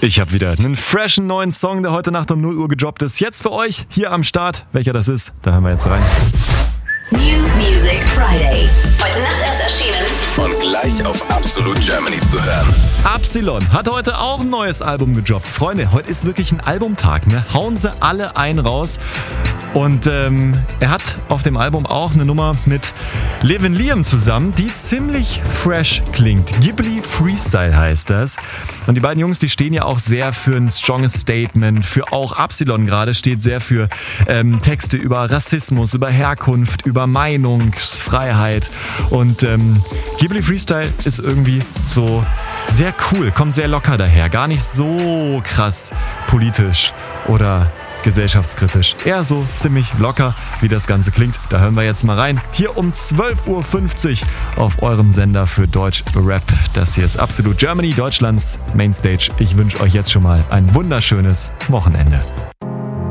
Ich habe wieder einen freshen neuen Song, der heute Nacht um 0 Uhr gedroppt ist. Jetzt für euch hier am Start. Welcher das ist, da hören wir jetzt rein. New Music Friday. Heute Nacht erst erschienen. Und gleich auf Absolute Germany zu hören. Absilon hat heute auch ein neues Album gedroppt. Freunde, heute ist wirklich ein Albumtag, ne? Hauen sie alle einen raus. Und er hat auf dem Album auch eine Nummer mit Levin Liam zusammen, die ziemlich fresh klingt. Ghibli Freestyle heißt das. Und die beiden Jungs, die stehen ja auch sehr für ein stronges Statement. Für auch Absilon gerade steht sehr für Texte über Rassismus, über Herkunft, über Meinungsfreiheit. Und Ghibli Freestyle ist irgendwie so sehr cool, kommt sehr locker daher. Gar nicht so krass politisch oder gesellschaftskritisch. Eher so ziemlich locker, wie das Ganze klingt. Da hören wir jetzt mal rein. Hier um 12.50 Uhr auf eurem Sender für Deutsch Rap. Das hier ist Absolute Germany, Deutschlands Mainstage. Ich wünsche euch jetzt schon mal ein wunderschönes Wochenende.